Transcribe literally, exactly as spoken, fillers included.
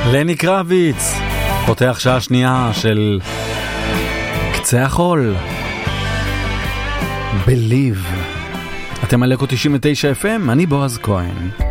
לני קרביץ פותח שעה שנייה של קצה החול. Believe. אתם על לקו תשעים ותשע אף אם, אני בועז כהן.